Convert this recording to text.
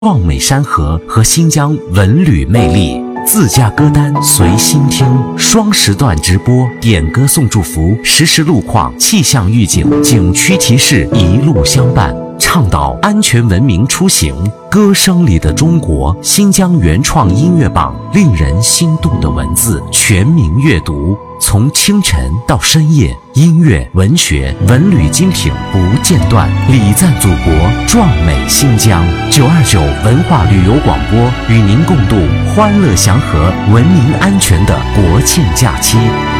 壮美山河和新疆文旅魅力，自家歌单随心听，双时段直播，点歌送祝福，实时路况、气象预警、景区提示一路相伴，倡导安全文明出行。歌声里的中国，新疆原创音乐榜，令人心动的文字，全民阅读。从清晨到深夜，音乐、文学、文旅精品不间断，礼赞祖国，壮美新疆。929文化旅游广播与您共度欢乐祥和、文明安全的国庆假期。